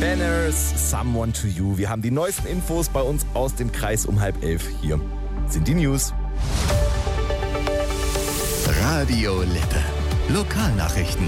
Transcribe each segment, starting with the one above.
Banners, Someone to You. Wir haben die neuesten Infos bei uns aus dem Kreis um 10:30. Hier sind die News. Radio Lippe. Lokalnachrichten.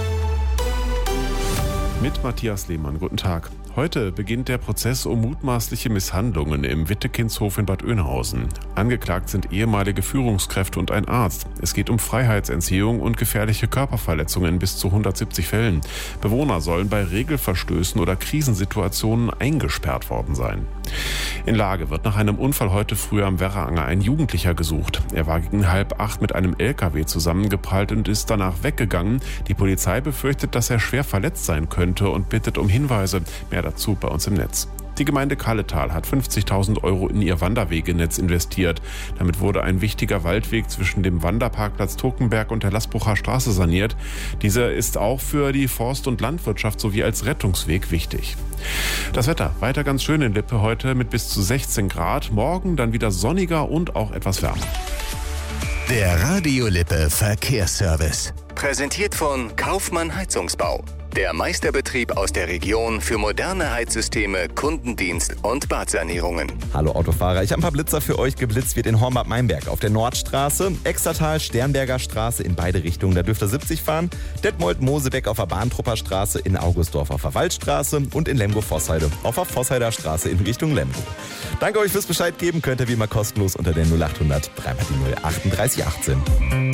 Mit Matthias Lehmann. Guten Tag. Heute beginnt der Prozess um mutmaßliche Misshandlungen im Wittekindshof in Bad Oeynhausen. Angeklagt sind ehemalige Führungskräfte und ein Arzt. Es geht um Freiheitsentziehung und gefährliche Körperverletzungen in bis zu 170 Fällen. Bewohner sollen bei Regelverstößen oder Krisensituationen eingesperrt worden sein. In Lage wird nach einem Unfall heute früh am Werraanger ein Jugendlicher gesucht. Er war gegen 7:30 mit einem LKW zusammengeprallt und ist danach weggegangen. Die Polizei befürchtet, dass er schwer verletzt sein könnte und bittet um Hinweise. Mehr dazu bei uns im Netz. Die Gemeinde Kalletal hat 50.000 € in ihr Wanderwegenetz investiert. Damit wurde ein wichtiger Waldweg zwischen dem Wanderparkplatz Turkenberg und der Lassbrucher Straße saniert. Dieser ist auch für die Forst- und Landwirtschaft sowie als Rettungsweg wichtig. Das Wetter weiter ganz schön in Lippe heute mit bis zu 16 Grad. Morgen dann wieder sonniger und auch etwas wärmer. Der Radio Lippe Verkehrsservice. Präsentiert von Kaufmann Heizungsbau. Der Meisterbetrieb aus der Region für moderne Heizsysteme, Kundendienst und Badsanierungen. Hallo Autofahrer, ich habe ein paar Blitzer für euch. Geblitzt wird in Hornbad-Meinberg auf der Nordstraße, Extertal, Sternberger Straße in beide Richtungen, da dürft ihr 70 fahren. Detmold-Mosebeck auf der Bahntrupper Straße, in Augustdorf auf der Waldstraße und in Lemgo-Vossheide auf der Vossheider Straße in Richtung Lemgo. Danke euch fürs Bescheid geben, könnt ihr wie immer kostenlos unter der 0800 3 mal die 0 38 18.